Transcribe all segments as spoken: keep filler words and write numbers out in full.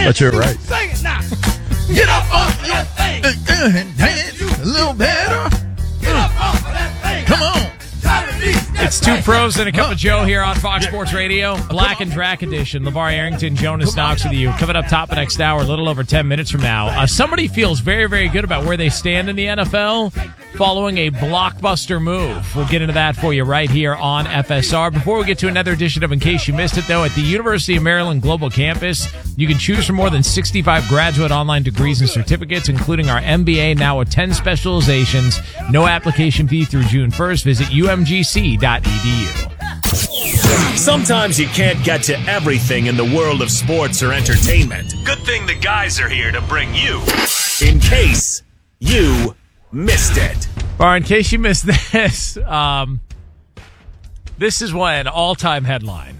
But you're right. Sing it now. Get up off of that thing. A little better. Get up off of that thing. Come on. It's Two Pros and a Cup of Joe here on Fox Sports Radio. Black and Drac edition. LeVar Arrington, Jonas Knox with you. Coming up top of next hour, a little over ten minutes from now. Uh, somebody feels very, very good about where they stand in the N F L following a blockbuster move. We'll get into that for you right here on F S R. Before we get to another edition of In Case You Missed It, though, at the University of Maryland Global Campus, you can choose from more than sixty-five graduate online degrees and certificates, including our M B A now with ten specializations. No application fee through June first. Visit U M G C dot E D U. Sometimes you can't get to everything in the world of sports or entertainment. Good thing the guys are here to bring you In Case You Missed It. Or in case you missed this, um, this is what an all-time headline.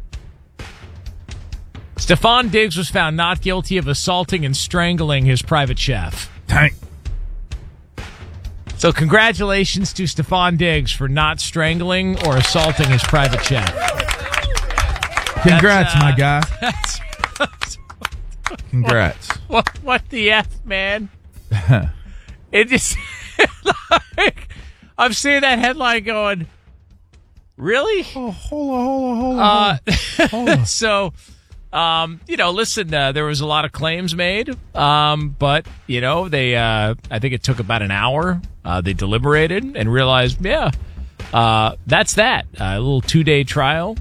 Stephon Diggs was found not guilty of assaulting and strangling his private chef. Tank. So congratulations to Stephon Diggs for not strangling or assaulting his private chef. Congrats, That's, uh, my guy. That's, that's, Congrats. what, what the F, man? It just, like, I'm seeing that headline going, really? Oh, hold on, hold on, hold on. Uh, hold on. so, um, you know, listen, uh, there was a lot of claims made, um, but, you know, they, uh, I think it took about an hour. Uh, they deliberated and realized, yeah, uh, that's that. Uh, a little two-day trial.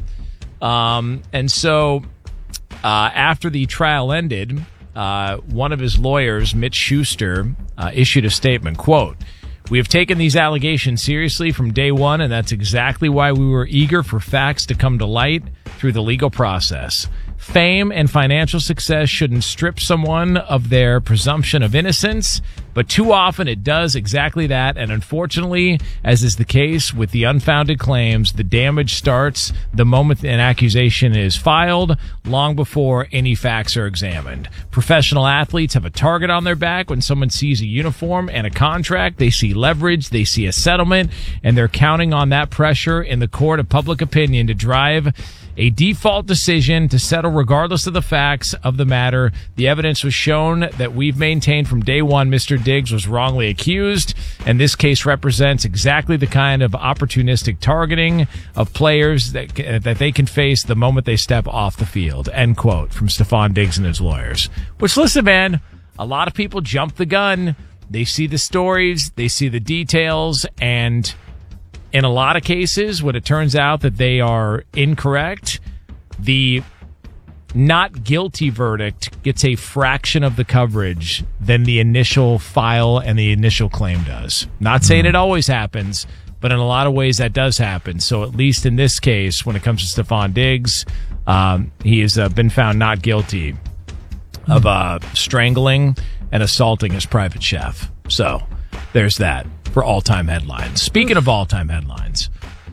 Um, and so uh, after the trial ended, uh, one of his lawyers, Mitch Schuster, uh, issued a statement, quote, "We have taken these allegations seriously from day one, and that's exactly why we were eager for facts to come to light through the legal process. Fame and financial success shouldn't strip someone of their presumption of innocence, but too often it does exactly that, and unfortunately, as is the case with the unfounded claims, the damage starts the moment an accusation is filed, long before any facts are examined. Professional athletes have a target on their back. When someone sees a uniform and a contract, they see leverage, they see a settlement, and they're counting on that pressure in the court of public opinion to drive a default decision to settle regardless of the facts of the matter. The evidence was shown that we've maintained from day one Mister Diggs was wrongly accused, and this case represents exactly the kind of opportunistic targeting of players that that they can face the moment they step off the field." End quote from Stephon Diggs and his lawyers. Which, listen, man, a lot of people jump the gun. They see the stories, they see the details, and in a lot of cases, when it turns out that they are incorrect, the not guilty verdict gets a fraction of the coverage than the initial file and the initial claim does. Not saying it always happens, but in a lot of ways that does happen. So at least in this case, when it comes to Stephon Diggs, um, he has uh, been found not guilty of uh, strangling and assaulting his private chef. So there's that for all-time headlines. Speaking of all-time headlines,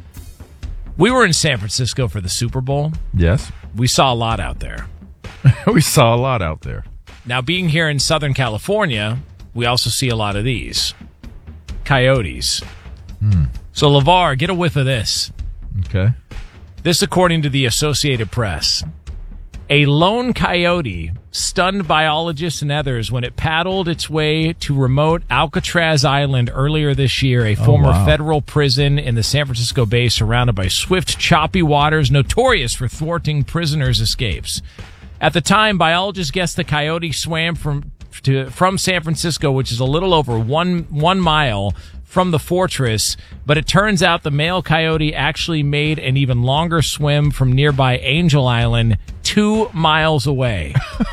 we were in San Francisco for the Super Bowl. Yes. We saw a lot out there. We saw a lot out there. Now, being here in Southern California, we also see a lot of these. Coyotes. Hmm. So, LeVar, get a whiff of this. Okay. This, according to the Associated Press. A lone coyote stunned biologists and others when it paddled its way to remote Alcatraz Island earlier this year, a former oh, wow. federal prison in the San Francisco Bay surrounded by swift, choppy waters, notorious for thwarting prisoners' escapes. At the time, biologists guessed the coyote swam from to, from San Francisco, which is a little over one one mile from the fortress, but it turns out the male coyote actually made an even longer swim from nearby Angel Island, two miles away.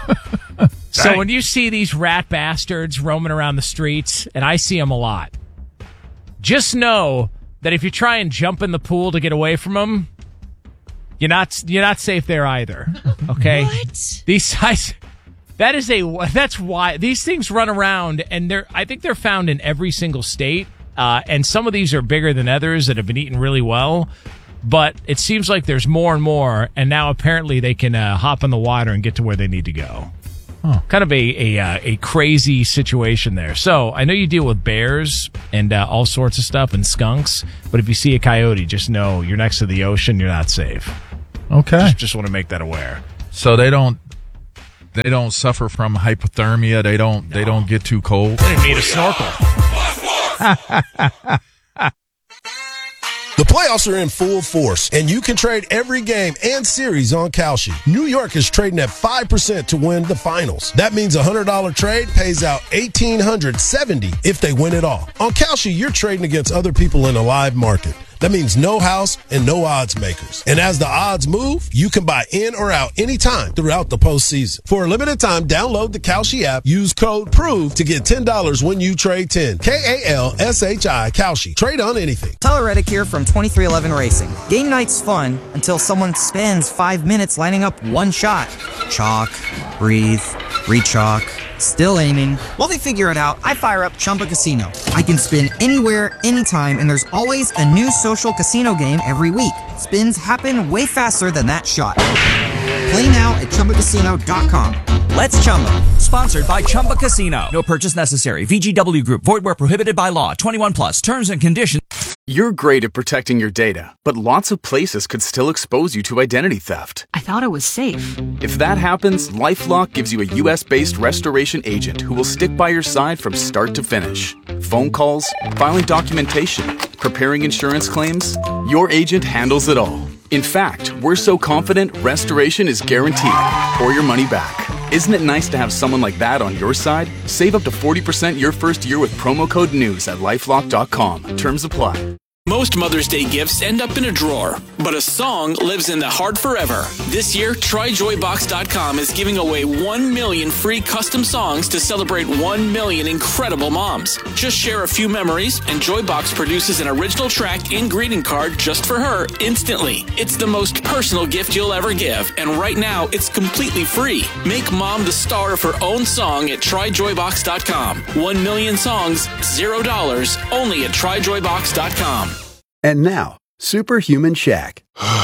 So when you see these rat bastards roaming around the streets, and I see them a lot, just know that if you try and jump in the pool to get away from them, you're not you're not safe there either. Okay? What? These guys, that is a that's why these things run around, and they're I think they're found in every single state. Uh, and some of these are bigger than others that have been eaten really well. But it seems like there's more and more, and now apparently they can uh, hop in the water and get to where they need to go. Oh. Kind of a a, uh, a crazy situation there. So I know you deal with bears and uh, all sorts of stuff and skunks, but if you see a coyote, just know you're next to the ocean, you're not safe. Okay. Just, just want to make that aware. So they don't they don't suffer from hypothermia. They don't no. they don't get too cold. They didn't need a snorkel. The playoffs are in full force, and you can trade every game and series on Kalshi. New York is trading at five percent to win the finals. That means a one hundred dollars trade pays out one thousand eight hundred seventy dollars if they win it all. On Kalshi, you're trading against other people in a live market. That means no house and no odds makers. And as the odds move, you can buy in or out anytime throughout the postseason. For a limited time, download the Kalshi app, use code PROVE to get ten dollars when you trade ten. K A L S H I, Kalshi. Trade on anything. Tyler Reddick here from twenty-three eleven Racing. Game night's fun until someone spends five minutes lining up one shot. Chalk, breathe, re-chalk, still aiming. While they figure it out, I fire up Chumba Casino. I can spin anywhere, anytime, and there's always a new social casino game every week. Spins happen way faster than that shot. Play now at Chumba Casino dot com. Let's Chumba. Sponsored by Chumba Casino. No purchase necessary. V G W Group. Void where prohibited by law. twenty-one plus. Terms and conditions. You're great at protecting your data, but lots of places could still expose you to identity theft. I thought it was safe. If that happens, LifeLock gives you a U S-based restoration agent who will stick by your side from start to finish. Phone calls, filing documentation, preparing insurance claims, your agent handles it all. In fact, we're so confident restoration is guaranteed or your money back. Isn't it nice to have someone like that on your side? Save up to forty percent your first year with promo code NEWS at lifelock dot com. Terms apply. Most Mother's Day gifts end up in a drawer, but a song lives in the heart forever. This year, Try Joy Box dot com is giving away one million free custom songs to celebrate one million incredible moms. Just share a few memories, and Joybox produces an original track and greeting card just for her instantly. It's the most personal gift you'll ever give, and right now, it's completely free. Make mom the star of her own song at Try Joy Box dot com. One million songs, zero dollars, only at Try Joy Box dot com. And now, Superhuman Shaq.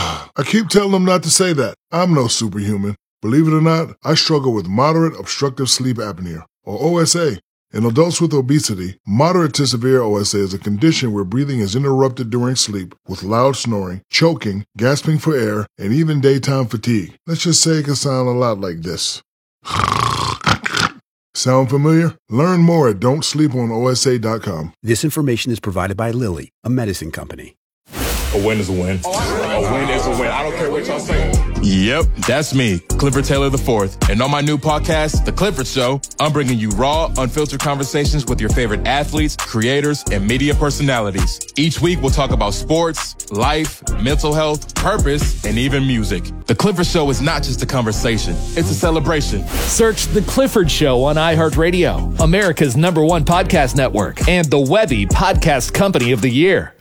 I keep telling them not to say that. I'm no superhuman. Believe it or not, I struggle with moderate obstructive sleep apnea, or O S A. In adults with obesity, moderate to severe O S A is a condition where breathing is interrupted during sleep with loud snoring, choking, gasping for air, and even daytime fatigue. Let's just say it can sound a lot like this. Sound familiar? Learn more at don't sleep on O S A dot com. This information is provided by Lilly, a medicine company. A win is a win. A win is a win. I don't care what y'all say. Yep, that's me, Clifford Taylor the fourth. And on my new podcast, The Clifford Show, I'm bringing you raw, unfiltered conversations with your favorite athletes, creators, and media personalities. Each week, we'll talk about sports, life, mental health, purpose, and even music. The Clifford Show is not just a conversation. It's a celebration. Search The Clifford Show on iHeartRadio, America's number one podcast network, and the Webby Podcast Company of the Year.